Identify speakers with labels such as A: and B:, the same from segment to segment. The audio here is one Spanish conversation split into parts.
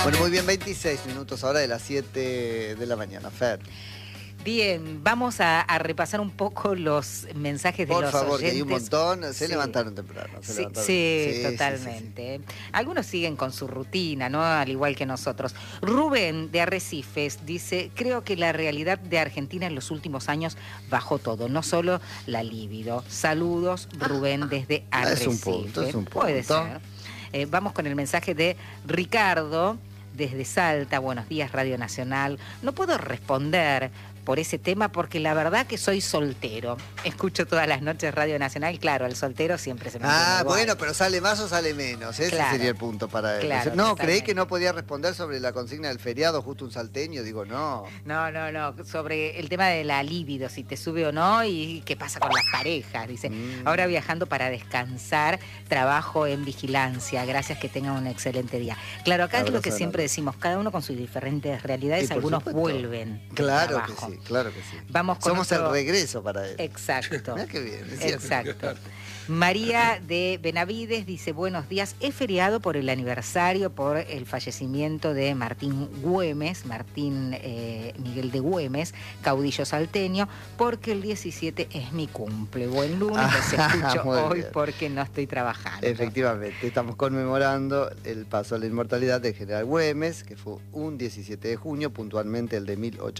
A: Bueno, muy bien, 26 minutos ahora de las 7 de la mañana, Fer.
B: Bien, vamos a repasar un poco los mensajes de los oyentes.
A: Por favor, que hay un montón. Se
B: Sí.
A: levantaron temprano.
B: Sí, totalmente. Sí. Algunos siguen con su rutina, ¿no? Al igual que nosotros. Rubén de Arrecifes dice: creo que la realidad de Argentina en los últimos años bajó todo, no solo la libido. Saludos, Rubén, desde Arrecifes.
A: Es un punto.
B: Puede ser. Vamos con el mensaje de Ricardo desde Salta. Buenos días, Radio Nacional. No puedo responder por ese tema porque la verdad que soy soltero. Escucho todas las noches Radio Nacional. Claro, el soltero siempre se me igual.
A: Bueno, pero ¿sale más o sale menos? Ese sería el punto para él.
B: Claro,
A: no, creí que no podía responder sobre la consigna del feriado, justo un salteño. Digo, no.
B: No. Sobre el tema de la libido, si te sube o no y qué pasa con las parejas. Dice, ahora viajando para descansar, trabajo en vigilancia. Gracias, que tengan un excelente día. Claro, acá es lo que siempre decimos, cada uno con sus diferentes realidades, algunos vuelven.
A: Claro que sí. Claro que sí.
B: Somos
A: el regreso para él.
B: Exacto.
A: Mirá qué bien.
B: Exacto. María de Benavides dice: buenos días, es feriado por el aniversario, por el fallecimiento de Martín Güemes, Miguel de Güemes, caudillo salteño, porque el 17 es mi cumple. Buen lunes, los escucho hoy bien. Porque no estoy trabajando.
A: Efectivamente, estamos conmemorando el paso a la inmortalidad del general Güemes, que fue un 17 de junio, puntualmente el de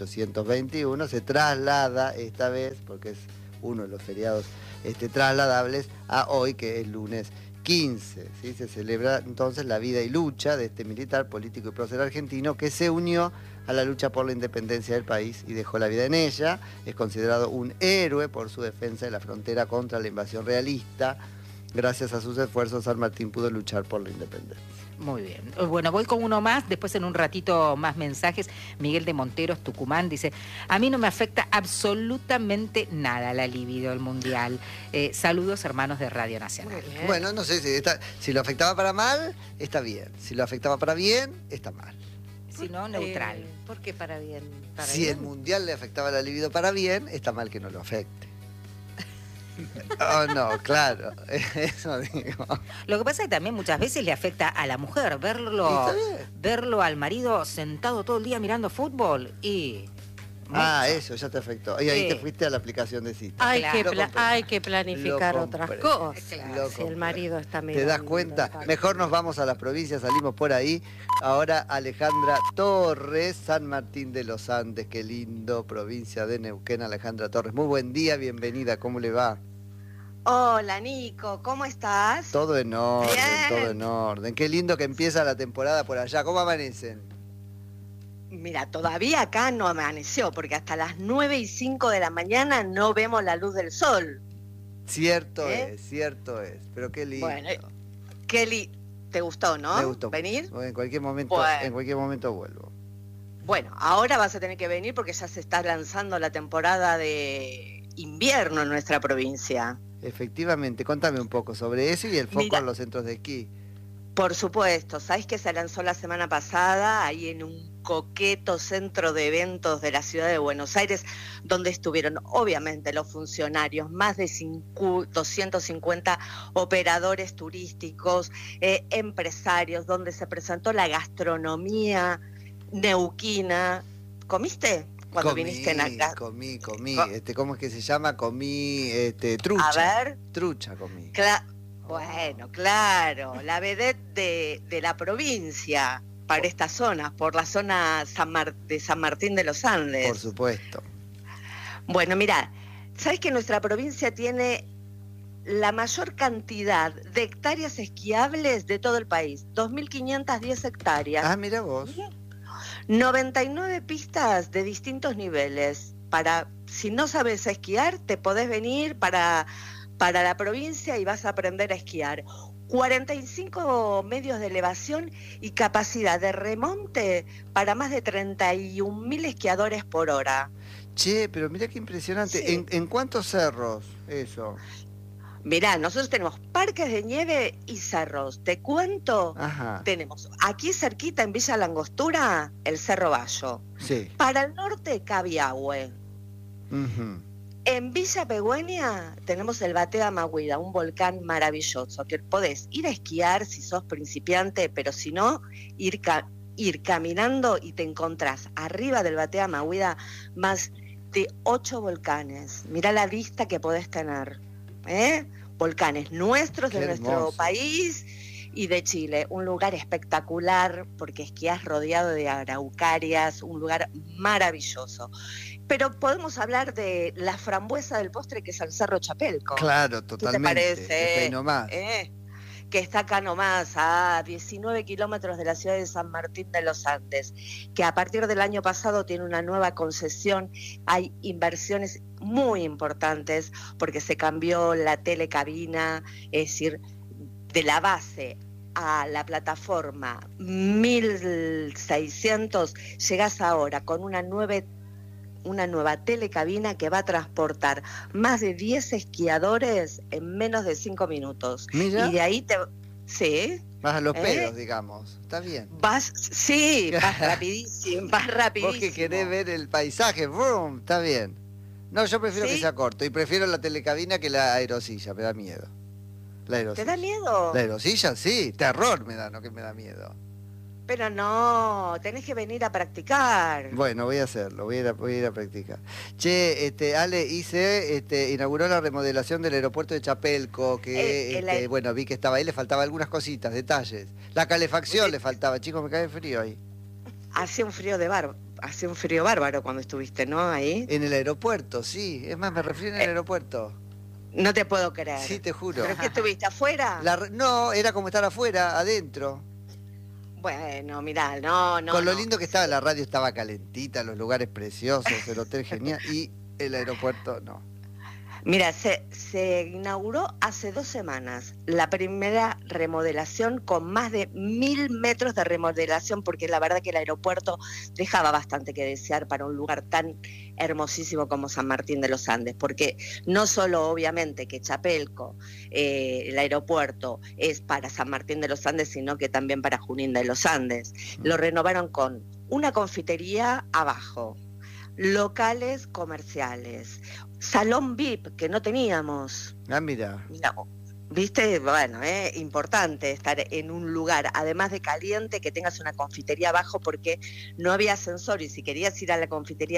A: 1821. Se traslada esta vez, porque es uno de los feriados trasladables, a hoy, que es lunes 15. ¿Sí? Se celebra entonces la vida y lucha de este militar, político y prócer argentino que se unió a la lucha por la independencia del país y dejó la vida en ella. Es considerado un héroe por su defensa de la frontera contra la invasión realista. Gracias a sus esfuerzos, San Martín pudo luchar por la independencia.
B: Muy bien. Bueno, voy con uno más, después en un ratito más mensajes. Miguel de Monteros, Tucumán, dice: a mí no me afecta absolutamente nada la libido del mundial. Saludos, hermanos de Radio Nacional.
A: Bueno, no sé si lo afectaba para mal, está bien. Si lo afectaba para bien, está mal.
B: Si no, neutral.
C: ¿Por qué para bien?
A: Si el mundial le afectaba la libido para bien, está mal que no lo afecte. Oh, no, claro, eso digo.
B: Lo que pasa es que también muchas veces le afecta a la mujer verlo al marido sentado todo el día mirando fútbol y...
A: eso ya te afectó. Y ahí te fuiste a la aplicación de cita.
C: Hay que planificar otras cosas.
B: Claro.
C: Si el marido está mirando.
A: ¿Te das cuenta? Mejor nos vamos a las provincias, salimos por ahí. Ahora Alejandra Torres, San Martín de los Andes, qué lindo, provincia de Neuquén. Alejandra Torres, muy buen día, bienvenida, ¿cómo le va?
D: Hola Nico, ¿cómo estás?
A: Todo en orden,
D: Bien.
A: todo en orden. Qué lindo que empieza la temporada por allá. ¿Cómo amanecen?
D: Mira, todavía acá no amaneció, porque hasta las 9:05 de la mañana no vemos la luz del sol.
A: Cierto es. Pero qué lindo.
D: Bueno, ¿te gustó, no?
A: Me gustó.
D: ¿Venir?
A: En cualquier momento vuelvo.
D: Bueno, ahora vas a tener que venir porque ya se está lanzando la temporada de invierno en nuestra provincia.
A: Efectivamente, contame un poco sobre eso y el foco en los centros de esquí.
D: Por supuesto, ¿sabes que se lanzó la semana pasada ahí en un coqueto centro de eventos de la ciudad de Buenos Aires, donde estuvieron obviamente los funcionarios, más de 250 operadores turísticos, empresarios, donde se presentó la gastronomía neuquina? ¿Comiste? Cuando viniste en acá.
A: Comí. ¿Cómo es que se llama? Comí trucha.
D: A ver.
A: Trucha comí.
D: Bueno, claro, la vedette de la provincia para esta zona, por la zona de San Martín de los Andes.
A: Por supuesto.
D: Bueno, mira, ¿sabes que nuestra provincia tiene la mayor cantidad de hectáreas esquiables de todo el país? 2.510 hectáreas.
A: Ah, mira vos.
D: 99 pistas de distintos niveles. Si no sabes esquiar, te podés venir para la provincia y vas a aprender a esquiar. 45 medios de elevación y capacidad de remonte para más de 31.000 esquiadores por hora.
A: Che, pero mira qué impresionante.
D: Sí.
A: ¿En cuántos cerros eso?
D: Mirá, nosotros tenemos parques de nieve y cerros. ¿Te cuento?
A: Ajá.
D: Tenemos aquí cerquita en Villa Langostura el Cerro Bayo.
A: Sí.
D: Para el norte, Cabiahue.
A: Uh-huh.
D: En Villa Pegüeña tenemos el Batea Maguida, un volcán maravilloso, que podés ir a esquiar si sos principiante, pero si no, ir ir caminando y te encontrás arriba del Batea Mahuida más de 8 volcanes. Mirá la vista que podés tener, volcanes nuestros, de nuestro país y de Chile. Un lugar espectacular porque esquías rodeado de araucarias, un lugar maravilloso. Pero podemos hablar de la frambuesa del postre, que es el Cerro Chapelco.
A: Claro, totalmente.
D: ¿Qué te parece?
A: Está ahí nomás.
D: Que está acá nomás, a 19 kilómetros de la ciudad de San Martín de los Andes, que a partir del año pasado tiene una nueva concesión. Hay inversiones muy importantes porque se cambió la telecabina, es decir, de la base a la plataforma 1600, llegás ahora con una nueva telecabina que va a transportar más de 10 esquiadores en menos de 5 minutos.
A: ¿Mira?
D: Y de ahí Sí.
A: Vas a los pedos, digamos. Está bien.
D: Vas rapidísimo, vas rapidísimo.
A: Vos que querés ver el paisaje, ¡brum! Está bien. No, yo prefiero que sea corto y prefiero la telecabina que la aerosilla, me da miedo. La aerosilla.
D: ¿Te da miedo?
A: La aerosilla, sí, terror me da, no que me da miedo.
D: Pero no, tenés que venir a practicar.
A: Bueno, voy a hacerlo, voy a ir a practicar. Che, Ale, inauguró la remodelación del aeropuerto de Chapelco, que bueno, vi que estaba ahí, le faltaba algunas cositas, detalles. La calefacción le faltaba, chicos, me cae frío ahí.
D: Hacía un frío bárbaro cuando estuviste, ¿no? Ahí.
A: En el aeropuerto, sí, es más, me refiero en el aeropuerto.
D: No te puedo creer.
A: Sí, te juro.
D: ¿Pero qué estuviste afuera?
A: No, era como estar afuera, adentro.
D: Bueno, mirá, no.
A: Con lo lindo que estaba, la radio estaba calentita, los lugares preciosos, el hotel genial, y el aeropuerto no.
D: Mira, se inauguró hace 2 semanas la primera remodelación con más de 1000 metros de remodelación, porque la verdad que el aeropuerto dejaba bastante que desear para un lugar tan hermosísimo como San Martín de los Andes, porque no solo obviamente que Chapelco, el aeropuerto es para San Martín de los Andes, sino que también para Junín de los Andes. Lo renovaron con una confitería abajo, locales comerciales, salón VIP que no teníamos.
A: Ah, mira.
D: ¿Viste? Bueno, importante estar en un lugar, además de caliente, que tengas una confitería abajo, porque no había ascensor y si querías ir a la confitería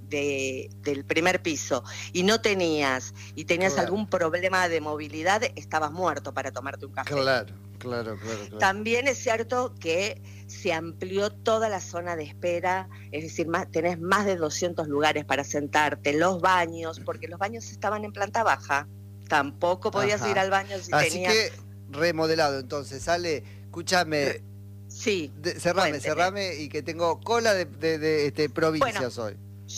D: del primer piso y no tenías, y tenías algún problema de movilidad, estabas muerto para tomarte un café.
A: Claro.
D: También es cierto que se amplió toda la zona de espera, es decir, tenés más de 200 lugares para sentarte, los baños, porque los baños estaban en planta baja, tampoco podías ir al baño si
A: Así
D: tenías...
A: que remodelado, entonces, Ale, escúchame,
D: sí,
A: cerrame y que tengo cola de provincias hoy.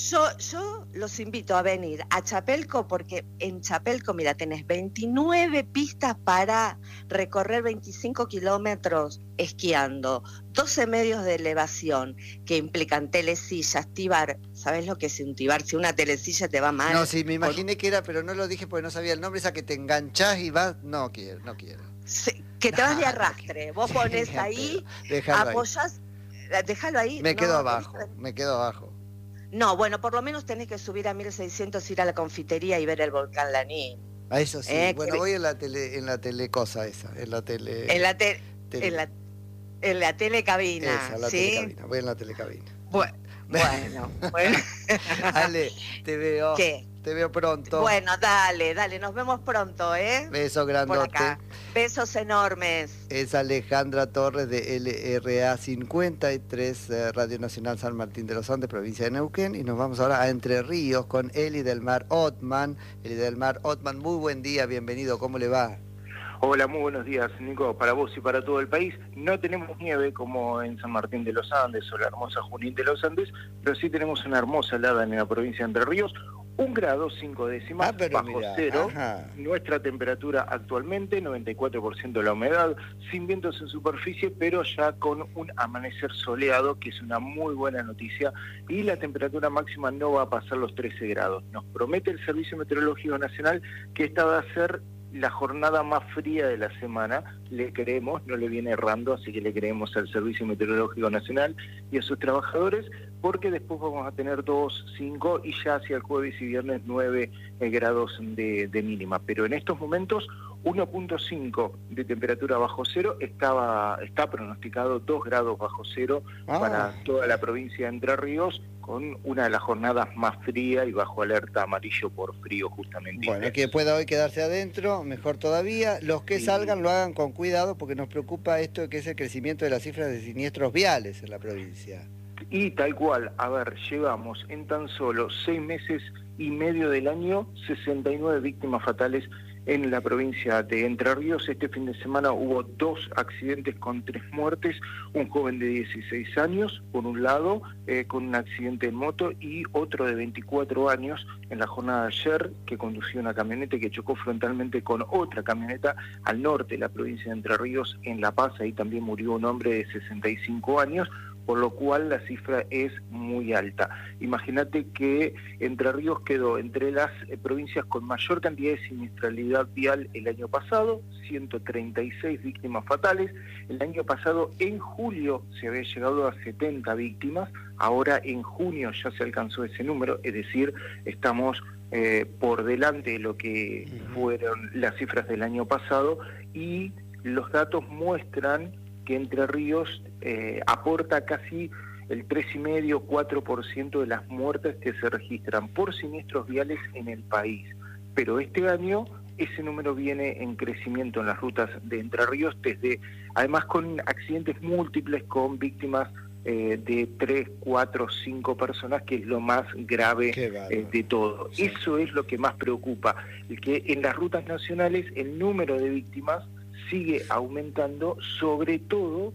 D: Yo los invito a venir a Chapelco, porque en Chapelco, mira, tenés 29 pistas para recorrer 25 kilómetros esquiando, 12 medios de elevación que implican telesillas, tibar. ¿Sabés lo que es un tibar? Si una telesilla te va mal.
A: No, sí, me imaginé que era, pero no lo dije porque no sabía el nombre, esa que te enganchás y vas. No quiero.
D: Sí, que te vas de arrastre. Vos ponés ahí, apoyás, déjalo ahí.
A: Me quedo abajo.
D: No, bueno, por lo menos tenés que subir a 1600, ir a la confitería y ver el volcán Lanín.
A: A eso sí. Bueno, voy en la telecosa esa, en la telecabina.
D: Esa, la
A: ¿sí? Telecabina. Voy en la telecabina.
D: Bueno.
A: Ale, te veo.
D: ¿Qué?
A: Te veo pronto.
D: Bueno, dale, nos vemos pronto,
A: Beso grandote.
D: Por acá. Besos enormes.
A: Es Alejandra Torres de LRA 53, Radio Nacional San Martín de los Andes, provincia de Neuquén, y nos vamos ahora a Entre Ríos con Eli del Mar Ottman. Eli del Mar Ottman, muy buen día, bienvenido, ¿cómo le va?
E: Hola, muy buenos días, Nico, para vos y para todo el país. No tenemos nieve como en San Martín de los Andes o la hermosa Junín de los Andes, pero sí tenemos una hermosa helada en la provincia de Entre Ríos, 1 grado 5 décimas bajo cero. Ajá. Nuestra temperatura actualmente, 94% la humedad, sin vientos en superficie, pero ya con un amanecer soleado, que es una muy buena noticia, y la temperatura máxima no va a pasar los 13 grados. Nos promete el Servicio Meteorológico Nacional que esta va a ser la jornada más fría de la semana, le creemos, no le viene errando, así que le creemos al Servicio Meteorológico Nacional y a sus trabajadores, porque después vamos a tener 2, 5 y ya hacia el jueves y viernes 9 grados de mínima. Pero en estos momentos 1.5 de temperatura bajo cero, está pronosticado 2 grados bajo cero para toda la provincia de Entre Ríos, con una de las jornadas más frías y bajo alerta amarillo por frío justamente.
A: Bueno, que pueda hoy quedarse adentro, mejor todavía. Los que salgan lo hagan con cuidado, porque nos preocupa esto que es el crecimiento de las cifras de siniestros viales en la provincia.
E: Y tal cual, a ver, llevamos en tan solo 6 meses y medio del año 69 víctimas fatales en la provincia de Entre Ríos. Este fin de semana hubo 2 accidentes con 3 muertes, un joven de 16 años, por un lado, con un accidente en moto, y otro de 24 años en la jornada de ayer, que conducía una camioneta que chocó frontalmente con otra camioneta al norte de la provincia de Entre Ríos, en La Paz. Ahí también murió un hombre de 65 años, por lo cual la cifra es muy alta. Imagínate que Entre Ríos quedó entre las provincias con mayor cantidad de siniestralidad vial el año pasado, 136 víctimas fatales. El año pasado, en julio, se había llegado a 70 víctimas, ahora en junio ya se alcanzó ese número, es decir, estamos por delante de lo que fueron las cifras del año pasado, y los datos muestran que Entre Ríos aporta casi el 3,5-4% de las muertes que se registran por siniestros viales en el país. Pero este año ese número viene en crecimiento en las rutas de Entre Ríos, además con accidentes múltiples, con víctimas de 3, 4, 5 personas, que es lo más grave de todo. Sí. Eso es lo que más preocupa, que en las rutas nacionales el número de víctimas sigue aumentando, sobre todo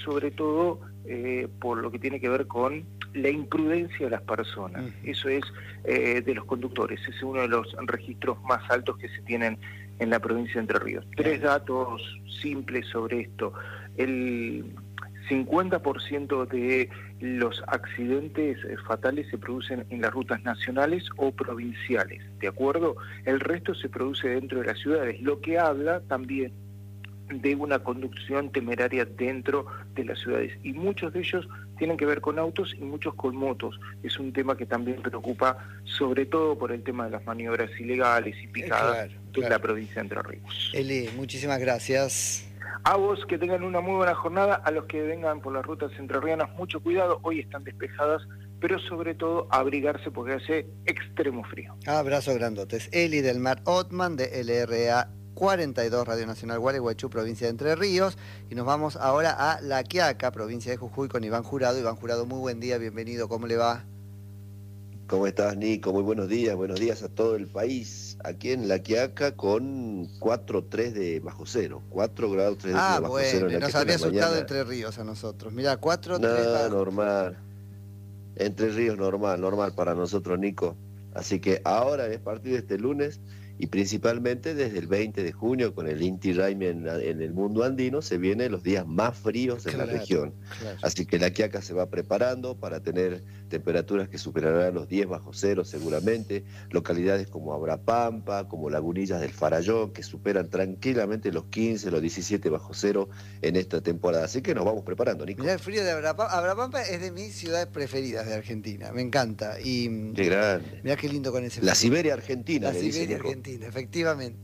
E: por lo que tiene que ver con la imprudencia de las personas. Eso es de los conductores, ese es uno de los registros más altos que se tienen en la provincia de Entre Ríos. 3 datos simples sobre esto. El 50% de los accidentes fatales se producen en las rutas nacionales o provinciales, ¿de acuerdo? El resto se produce dentro de las ciudades, lo que habla también de una conducción temeraria dentro de las ciudades, y muchos de ellos tienen que ver con autos y muchos con motos. Es un tema que también preocupa, sobre todo por el tema de las maniobras ilegales y picadas en la provincia de Entre Ríos.
A: Eli, muchísimas gracias.
E: A vos, que tengan una muy buena jornada. A los que vengan por las rutas entrerrianas, mucho cuidado, hoy están despejadas, pero sobre todo abrigarse porque hace extremo frío.
A: Abrazo grandotes. Eli del Mar Otman, de LRA 42, Radio Nacional Gualeguaychú, provincia de Entre Ríos. Y nos vamos ahora a La Quiaca, provincia de Jujuy, con Iván Jurado. Iván Jurado, muy buen día, bienvenido, ¿cómo le va?
F: ¿Cómo estás, Nico? Muy buenos días a todo el país. Aquí en La Quiaca con 4,3 de bajo cero, 4 grados 3 de bajo cero.
A: Bueno, nos había asustado Entre Ríos a nosotros. Mirá, 4,3
F: bajo. Normal. Entre Ríos normal para nosotros, Nico. Así que ahora, a partir de este lunes, y principalmente desde el 20 de junio con el Inti Raymi en el mundo andino, se vienen los días más fríos en la región. Así que La Quiaca se va preparando para tener temperaturas que superarán los 10 bajo cero seguramente, localidades como Abrapampa, como Lagunillas del Farallón, que superan tranquilamente los 15, los 17 bajo cero en esta temporada. Así que nos vamos preparando, Nico.
A: Mirá, el frío de Abrapampa es de mis ciudades preferidas de Argentina, me encanta. Y
F: qué grande.
A: Mirá qué lindo con ese frío.
F: La Siberia Argentina.
A: La Siberia Argentina. Efectivamente.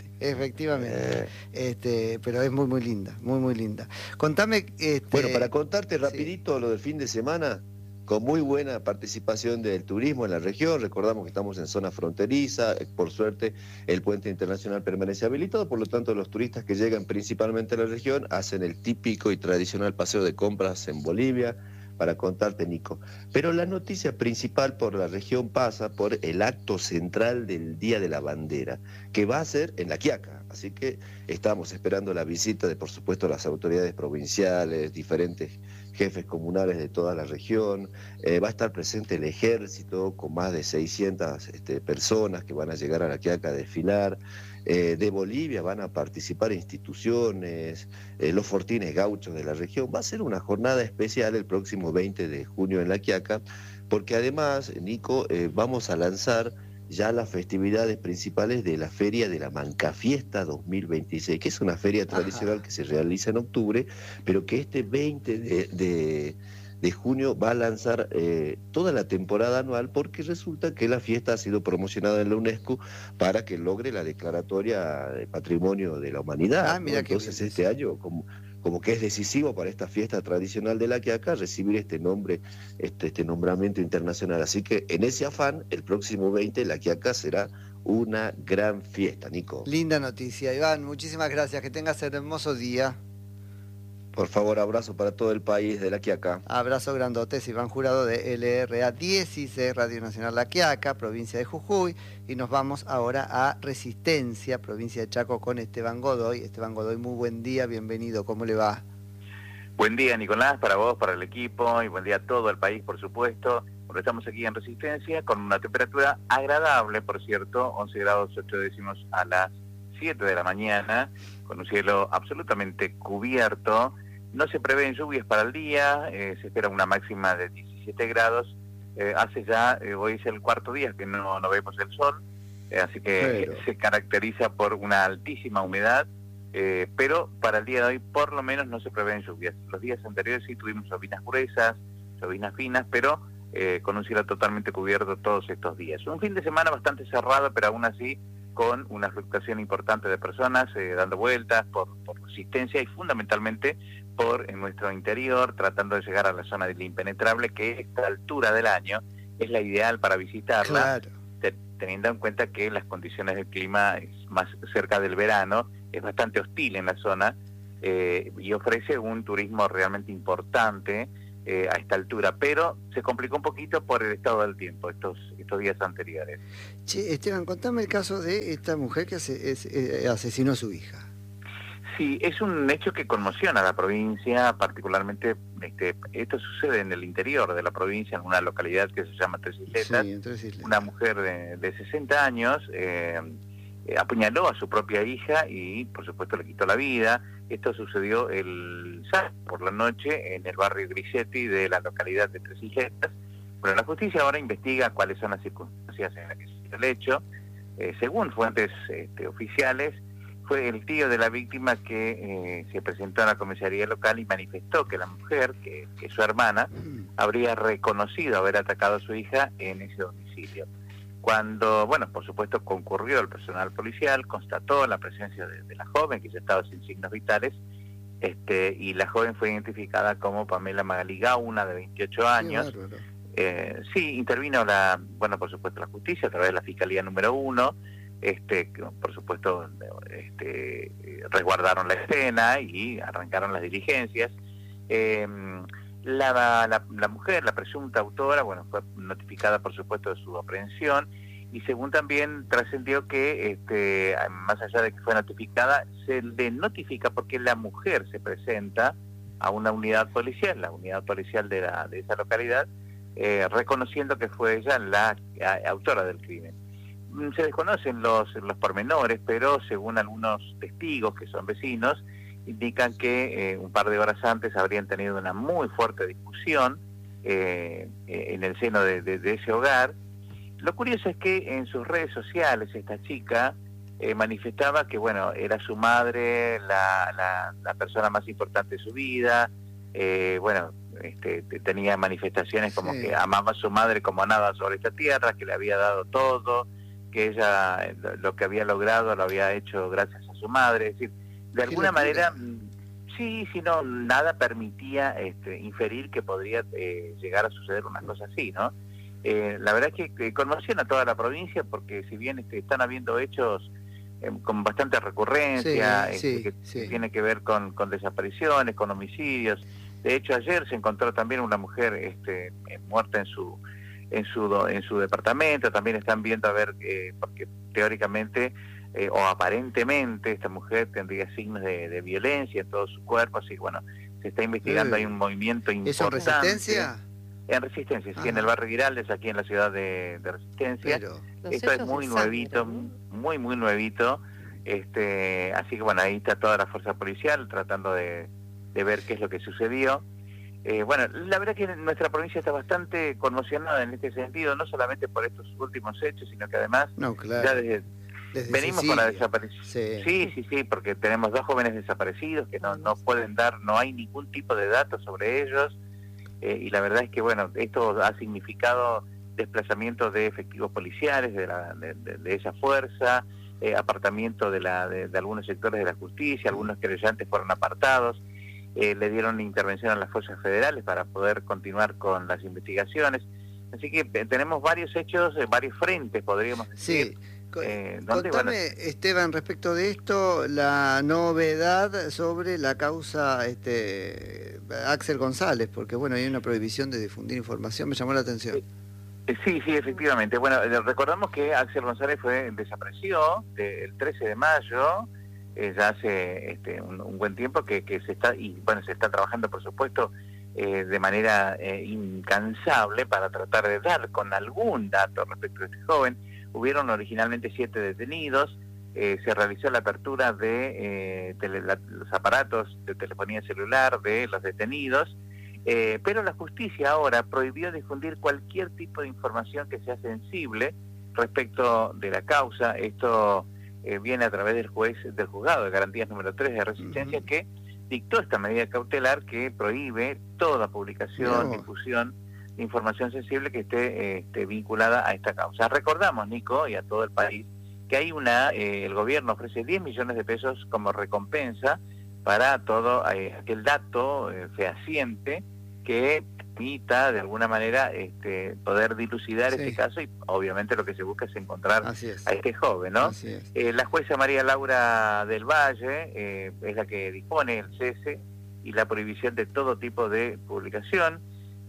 A: Pero es muy linda, muy linda. Contame.
F: Bueno, para contarte rapidito lo del fin de semana, con muy buena participación del turismo en la región. Recordamos que estamos en zona fronteriza, por suerte el puente internacional permanece habilitado, por lo tanto los turistas que llegan principalmente a la región hacen el típico y tradicional paseo de compras en Bolivia, para contarte, Nico. Pero la noticia principal por la región pasa por el acto central del Día de la Bandera, que va a ser en La Quiaca. Así que estamos esperando la visita de, por supuesto, las autoridades provinciales, diferentes jefes comunales de toda la región. Va a estar presente el ejército con más de 600 personas que van a llegar a La Quiaca a desfilar. De Bolivia van a participar instituciones, los fortines gauchos de la región. Va a ser una jornada especial el próximo 20 de junio en La Quiaca, porque además, Nico, vamos a lanzar ya las festividades principales de la Feria de la Mancafiesta 2026, que es una feria tradicional que se realiza en octubre, pero que este 20 de junio va a lanzar toda la temporada anual, porque resulta que la fiesta ha sido promocionada en la UNESCO para que logre la declaratoria de Patrimonio de la Humanidad.
A: Mira,
F: ¿no? Entonces este año, como que es decisivo para esta fiesta tradicional de La Quiaca recibir este nombre, este nombramiento internacional. Así que en ese afán, el próximo 20 La Quiaca será una gran fiesta, Nico.
A: Linda noticia, Iván, muchísimas gracias, que tengas un hermoso día.
F: Por favor, abrazo para todo el país de La Quiaca.
A: Abrazo grandote, Iván Jurado de LRA 16, Radio Nacional La Quiaca, provincia de Jujuy. Y nos vamos ahora a Resistencia, provincia de Chaco, con Esteban Godoy. Esteban Godoy, muy buen día, bienvenido, ¿cómo le va?
G: Buen día, Nicolás, para vos, para el equipo, y buen día a todo el país, por supuesto. Bueno, estamos aquí en Resistencia con una temperatura agradable, por cierto, 11 grados 8 décimos a las 7 de la mañana, con un cielo absolutamente cubierto. No se prevén lluvias para el día, se espera una máxima de 17 grados. Hace ya, hoy es el cuarto día que no vemos el sol, así que se caracteriza por una altísima humedad, pero para el día de hoy por lo menos no se prevén lluvias. Los días anteriores sí tuvimos llovinas gruesas, llovinas finas, pero con un cielo totalmente cubierto todos estos días. Un fin de semana bastante cerrado, pero aún así con una fluctuación importante de personas dando vueltas por Resistencia y fundamentalmente por nuestro interior, tratando de llegar a la zona del impenetrable, que a esta altura del año es la ideal para visitarla, teniendo en cuenta que las condiciones del clima es más cerca del verano, es bastante hostil en la zona y ofrece un turismo realmente importante a esta altura, pero se complicó un poquito por el estado del tiempo estos días anteriores.
A: Che, Esteban, contame el caso de esta mujer que asesinó a su hija.
G: Sí, es un hecho que conmociona a la provincia, particularmente esto sucede en el interior de la provincia, en una localidad que se llama Tres Isletas. Sí, en Tres Isletas. Una mujer de 60 años apuñaló a su propia hija y por supuesto le quitó la vida. Esto sucedió el sábado por la noche en el barrio Grisetti de la localidad de Tres Isletas. Bueno, la justicia ahora investiga cuáles son las circunstancias en las que se hizo el hecho. Según fuentes oficiales, fue el tío de la víctima que se presentó a la comisaría local y manifestó que la mujer, que es su hermana, habría reconocido haber atacado a su hija en ese domicilio. Cuando, bueno, por supuesto concurrió el personal policial, constató la presencia de la joven, que ya estaba sin signos vitales, y la joven fue identificada como Pamela Magalí Gauna, de 28 años. Sí, intervino por supuesto la justicia a través de la Fiscalía número 1, por supuesto resguardaron la escena y arrancaron las diligencias. La mujer, la presunta autora, bueno, fue notificada por supuesto de su aprehensión, y según también trascendió que más allá de que fue notificada, se le notifica porque la mujer se presenta a una unidad policial, la unidad policial de esa localidad, reconociendo que fue ella la autora del crimen. Se desconocen los pormenores, pero según algunos testigos que son vecinos, indican que un par de horas antes habrían tenido una muy fuerte discusión en el seno de ese hogar. Lo curioso es que en sus redes sociales esta chica manifestaba que, bueno, era su madre la persona más importante de su vida. Tenía manifestaciones como que amaba a su madre como nada sobre esta tierra, que le había dado todo, que ella lo que había logrado lo había hecho gracias a su madre. Es decir, de alguna manera, no, nada permitía inferir que podría llegar a suceder una cosa así, ¿no? La verdad es que conmociona a toda la provincia, porque si bien están habiendo hechos con bastante recurrencia, que tiene que ver con desapariciones, con homicidios. De hecho, ayer se encontró también una mujer muerta en su departamento. También están viendo a ver, porque teóricamente o aparentemente esta mujer tendría signos de violencia en todo su cuerpo, así que bueno, se está investigando, hay un movimiento importante.
A: ¿Eso en Resistencia?
G: En Resistencia, sí, en el barrio Giraldes, aquí en la ciudad de Resistencia. Esto es muy nuevito, muy nuevito, así que bueno, ahí está toda la fuerza policial tratando de ver qué es lo que sucedió. Bueno, la verdad que nuestra provincia está bastante conmocionada en este sentido, no solamente por estos últimos hechos, sino que además ya desde venimos con la desaparición. Sí, porque tenemos 2 jóvenes desaparecidos que no pueden dar, no hay ningún tipo de datos sobre ellos, y la verdad es que, bueno, esto ha significado desplazamiento de efectivos policiales de esa fuerza, apartamiento de algunos sectores de la justicia, algunos querellantes fueron apartados. Le dieron intervención a las fuerzas federales para poder continuar con las investigaciones. Así que tenemos varios hechos, varios frentes, podríamos decir.
A: Sí. Contame, Esteban, respecto de esto, la novedad sobre la causa Axel González, porque bueno, hay una prohibición de difundir información, me llamó la atención.
G: Sí, efectivamente. Bueno, recordamos que Axel González desapareció el 13 de mayo, ya hace un buen tiempo que se está trabajando, por supuesto, de manera incansable para tratar de dar con algún dato respecto de este joven. Hubieron originalmente 7 detenidos, se realizó la apertura de los aparatos de telefonía celular de los detenidos, pero la justicia ahora prohibió difundir cualquier tipo de información que sea sensible respecto de la causa. Esto viene a través del juzgado de garantías número 3 de Resistencia, que dictó esta medida cautelar que prohíbe toda publicación, difusión de información sensible que esté vinculada a esta causa. Recordamos, Nico, y a todo el país, que hay el gobierno ofrece 10 millones de pesos como recompensa para todo aquel dato fehaciente que permita de alguna manera poder dilucidar este caso, y obviamente lo que se busca es encontrar a este joven, ¿no? La jueza María Laura del Valle es la que dispone el cese y la prohibición de todo tipo de publicación.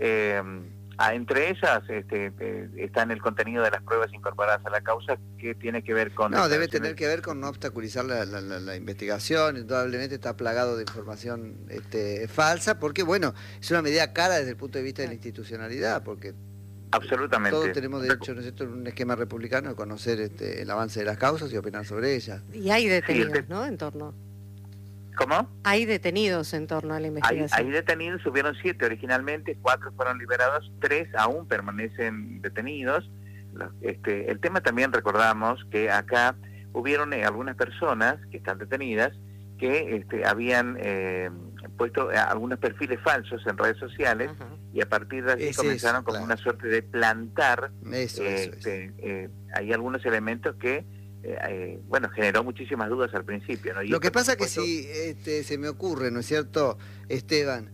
G: Entre ellas están el contenido de las pruebas incorporadas a la causa, que tiene que ver con...
A: No, debe tener que ver con no obstaculizar la investigación. Indudablemente está plagado de información falsa, porque bueno, es una medida cara desde el punto de vista de la institucionalidad, porque
G: absolutamente
A: todos tenemos derecho, ¿no es cierto?, en un esquema republicano, de conocer el avance de las causas y opinar sobre ellas.
C: Y hay detenidos, ¿no?, en torno...
G: ¿Cómo?
C: Hay detenidos en torno a la investigación.
G: Hay detenidos, hubieron 7 originalmente, 4 fueron liberados, 3 aún permanecen detenidos. El tema también, recordamos que acá hubieron algunas personas que están detenidas que habían puesto algunos perfiles falsos en redes sociales, y a partir de allí comenzaron como una suerte de plantar. Hay algunos elementos que generó muchísimas dudas al principio, ¿no? Y
A: lo que pasa es que si se me ocurre, ¿no es cierto, Esteban?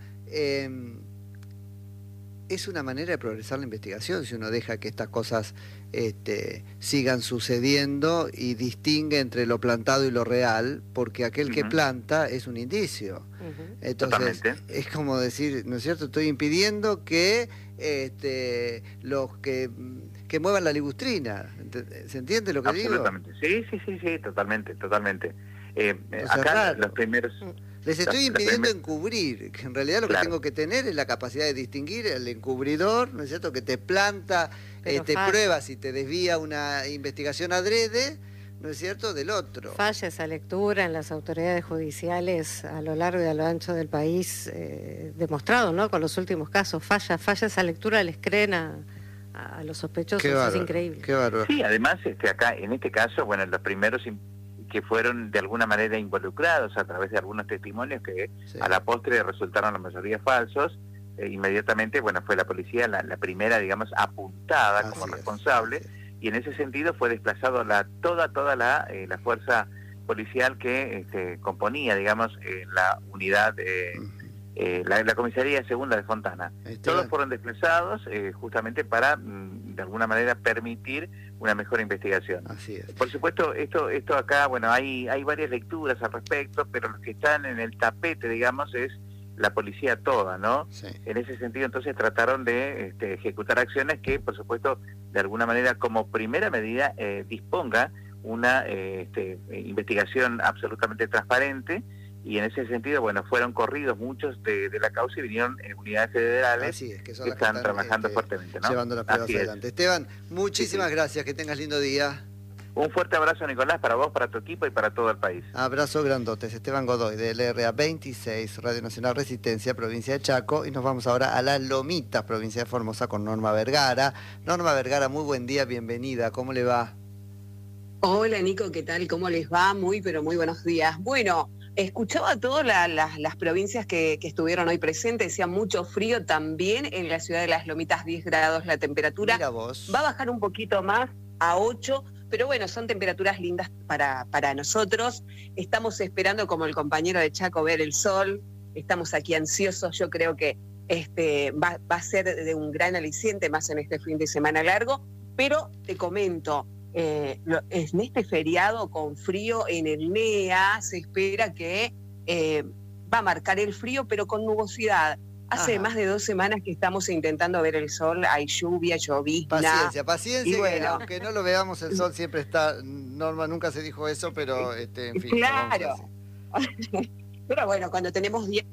A: Es una manera de progresar la investigación si uno deja que estas cosas sigan sucediendo y distingue entre lo plantado y lo real, porque aquel que planta es un indicio. Entonces, es como decir, ¿no es cierto? Estoy impidiendo que los que muevan la ligustrina. ¿Se entiende lo que digo?
G: Absolutamente. Sí, totalmente.
A: Acá
G: los primeros...
A: Les estoy impidiendo encubrir, que en realidad lo que tengo que tener es la capacidad de distinguir al encubridor, ¿no es cierto?, que te planta pruebas y te desvía una investigación adrede, ¿no es cierto?, del otro.
C: Falla esa lectura en las autoridades judiciales a lo largo y a lo ancho del país, demostrado, ¿no?, con los últimos casos. Falla esa lectura, les creen a los sospechosos, es increíble.
A: Qué bárbaro.
G: Sí, además acá, en este caso, bueno, los primeros que fueron de alguna manera involucrados a través de algunos testimonios que a la postre resultaron la mayoría falsos, inmediatamente, bueno, fue la policía la primera, digamos, apuntada como responsable, y en ese sentido fue desplazado toda la fuerza policial que componía, digamos, la unidad, la comisaría segunda de Fontana. Todos fueron desplazados justamente para, de alguna manera, permitir una mejor investigación.
A: Así es.
G: Por supuesto, esto acá, bueno, hay varias lecturas al respecto, pero los que están en el tapete, digamos, es la policía toda, ¿no?
A: Sí.
G: En ese sentido, entonces, trataron de ejecutar acciones que, por supuesto, de alguna manera, como primera medida, disponga una investigación absolutamente transparente. Y en ese sentido, bueno, fueron corridos muchos de la causa y vinieron unidades federales
A: que
G: están trabajando fuertemente, ¿no?
A: Llevando las pruebas adelante. Esteban, muchísimas gracias, que tengas lindo día.
G: Un fuerte abrazo, Nicolás, para vos, para tu equipo y para todo el país.
A: Abrazo grandotes. Esteban Godoy, de LRA 26, Radio Nacional Resistencia, provincia de Chaco. Y nos vamos ahora a Las Lomitas, provincia de Formosa, con Norma Vergara. Norma Vergara, muy buen día, bienvenida. ¿Cómo le va?
H: Hola, Nico, ¿qué tal? ¿Cómo les va? Pero muy buenos días. Bueno, escuchaba todas las provincias que estuvieron hoy presentes, decía mucho frío también en la ciudad de Las Lomitas, 10 grados la temperatura.
A: Mira vos.
H: Va a bajar un poquito más a 8, pero bueno, son temperaturas lindas para nosotros. Estamos esperando, como el compañero de Chaco, ver el sol. Estamos aquí ansiosos. Yo creo que va a ser de un gran aliciente más en este fin de semana largo. Pero te comento, en este feriado con frío en el NEA se espera que va a marcar el frío, pero con nubosidad. Hace más de 2 semanas que estamos intentando ver el sol, hay lluvia, llovizna.
A: Paciencia,
H: y bueno,
A: aunque no lo veamos, el sol siempre está. Norma, nunca se dijo eso, pero en fin.
H: Claro. Pero bueno, cuando tenemos días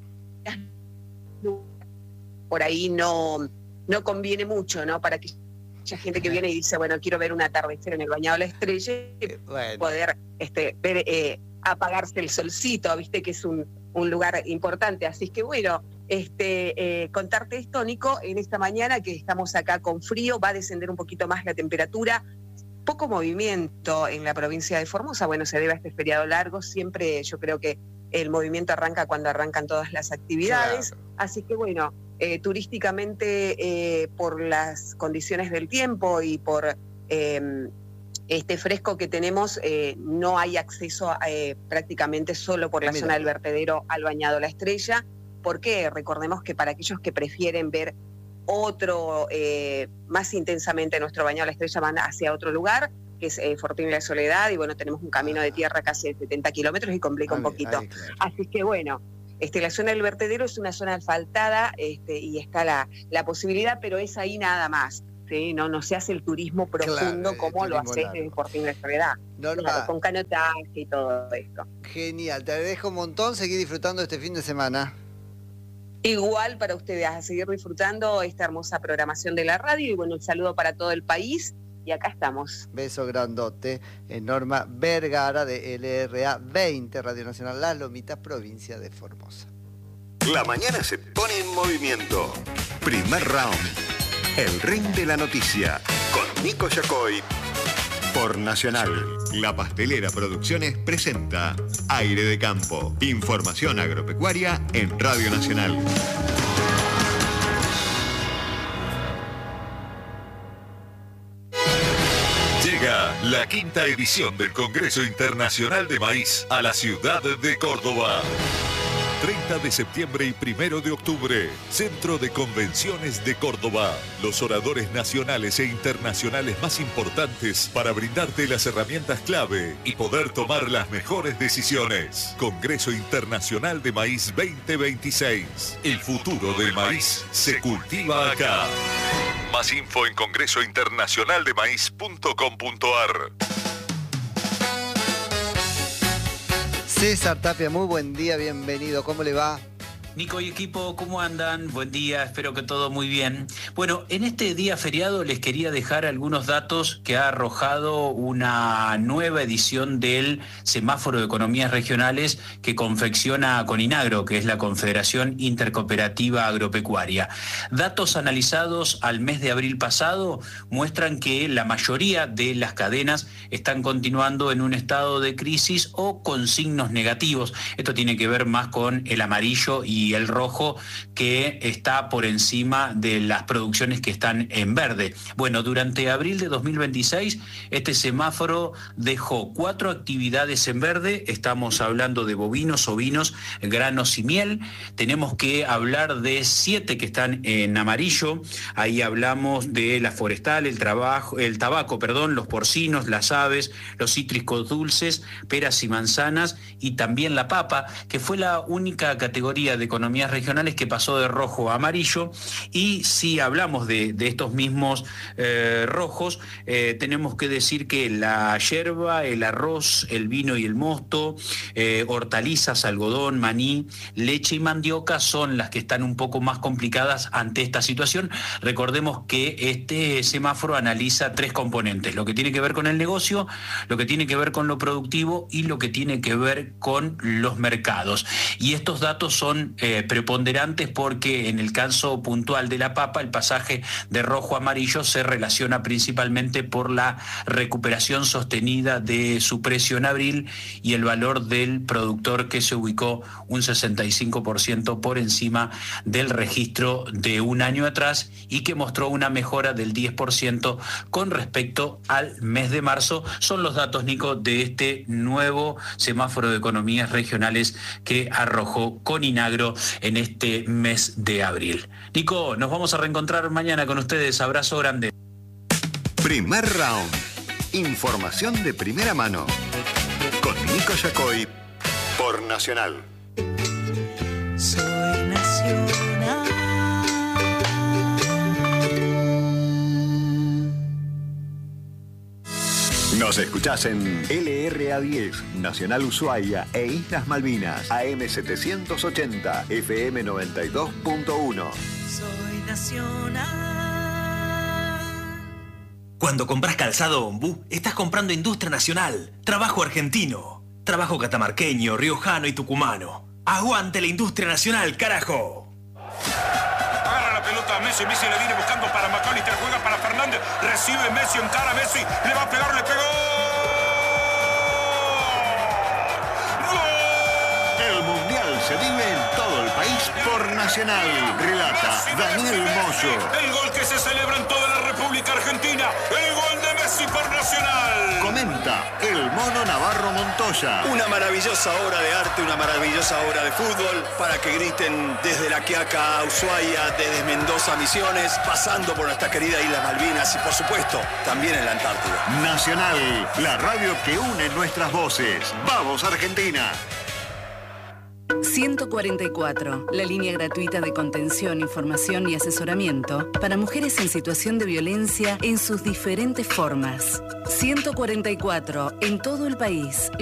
H: por ahí no conviene mucho, ¿no? Para que haya gente que viene y dice, bueno, quiero ver un atardecer en el Bañado de la Estrella y poder ver apagarse el solcito, viste que es un lugar importante. Así que bueno, contarte esto, Nico, en esta mañana que estamos acá con frío, va a descender un poquito más la temperatura, poco movimiento en la provincia de Formosa. Bueno, se debe a este feriado largo, siempre yo creo que el movimiento arranca cuando arrancan todas las actividades, claro. Así que bueno, turísticamente por las condiciones del tiempo y por este fresco que tenemos, no hay acceso prácticamente solo por la zona del vertedero al Bañado La Estrella, porque recordemos que para aquellos que prefieren ver otro más intensamente nuestro Bañado La Estrella van hacia otro lugar, que es Fortín y La Soledad, y bueno, tenemos un camino de tierra casi de 70 kilómetros y complica un poquito. Claro. Así que bueno, la zona del vertedero es una zona asfaltada y está la posibilidad, pero es ahí nada más. ¿Sí? No se hace el turismo profundo, claro, como lo hace desde Fortín y La Soledad. Claro, con canotaje y todo esto.
A: Genial, te agradezco un montón, seguir disfrutando este fin de semana.
H: Igual para ustedes, a seguir disfrutando esta hermosa programación de la radio y bueno, un saludo para todo el país y acá estamos.
A: Beso grandote. Norma Vergara de LRA 20, Radio Nacional Las Lomitas, provincia de Formosa.
I: La mañana se pone en movimiento. Primer round. El ring de la noticia. Con Nico Yacoy. Por Nacional. La Pastelera Producciones presenta Aire de Campo. Información agropecuaria en Radio Nacional. Llega la 5ª edición del Congreso Internacional de Maíz a la ciudad de Córdoba. 30 de septiembre y 1 de octubre, Centro de Convenciones de Córdoba. Los oradores nacionales e internacionales más importantes para brindarte las herramientas clave y poder tomar las mejores decisiones. Congreso Internacional de Maíz 2026. El futuro del maíz se cultiva acá. Más info en congresointernacionaldemaíz.com.ar.
A: César Tapia, muy buen día, bienvenido, ¿cómo le va?
J: Nico y equipo, ¿cómo andan? Buen día, espero que todo muy bien. Bueno, en este día feriado les quería dejar algunos datos que ha arrojado una nueva edición del Semáforo de Economías Regionales que confecciona Coninagro, que es la Confederación Intercooperativa Agropecuaria. Datos analizados al mes de abril pasado muestran que la mayoría de las cadenas están continuando en un estado de crisis o con signos negativos. Esto tiene que ver más con el amarillo y el rojo, que está por encima de las producciones que están en verde. Bueno, durante abril de 2026, este semáforo dejó 4 actividades en verde. Estamos hablando de bovinos, ovinos, granos y miel. Tenemos que hablar de 7 que están en amarillo. Ahí hablamos de la forestal, el tabaco, los porcinos, las aves, los cítricos dulces, peras y manzanas, y también la papa, que fue la única categoría de economías regionales que pasó de rojo a amarillo, y si hablamos de estos mismos rojos, tenemos que decir que la yerba, el arroz, el vino y el mosto, hortalizas, algodón, maní, leche y mandioca son las que están un poco más complicadas ante esta situación. Recordemos que este semáforo analiza 3 componentes: lo que tiene que ver con el negocio, lo que tiene que ver con lo productivo y lo que tiene que ver con los mercados. Y estos datos son preponderantes porque en el caso puntual de la papa, el pasaje de rojo a amarillo se relaciona principalmente por la recuperación sostenida de su precio en abril y el valor del productor, que se ubicó un 65% por encima del registro de un año atrás y que mostró una mejora del 10% con respecto al mes de marzo. Son los datos, Nico, de este nuevo semáforo de economías regionales que arrojó Coninagro en este mes de abril. Nico, nos vamos a reencontrar mañana con ustedes. Abrazo grande.
K: Primer round. Información de primera mano. Con Nico Yacoy por Nacional.
L: Soy Nacional.
K: Nos escuchás en LRA10, Nacional Ushuaia e Islas Malvinas, AM 780, FM 92.1.
L: Soy Nacional.
M: Cuando compras calzado Ombú, estás comprando industria nacional, trabajo argentino, trabajo catamarqueño, riojano y tucumano. ¡Aguante la industria nacional, carajo!
N: Agarra la pelota a Messi, Messi le viene buscando para McAllister, juega para Fernández, recibe Messi, encara a Messi, le va a pegar, le pegó.
K: ¡Gol! El Mundial se vive en todo el país por Nacional. Relata Daniel Moyo.
N: El gol que se celebra en toda la República Argentina, el gol de Messi por Nacional.
K: Comenta el Mono Navarro Montoya.
O: Una maravillosa obra de arte, una maravillosa obra de fútbol, para que griten desde La Quiaca a Ushuaia, desde Mendoza a Misiones, pasando por nuestra querida Islas Malvinas y, por supuesto, también en la Antártida.
K: Nacional, la radio que une nuestras voces. ¡Vamos, Argentina!
P: 144, la línea gratuita de contención, información y asesoramiento para mujeres en situación de violencia en sus diferentes formas. 144, en todo el país.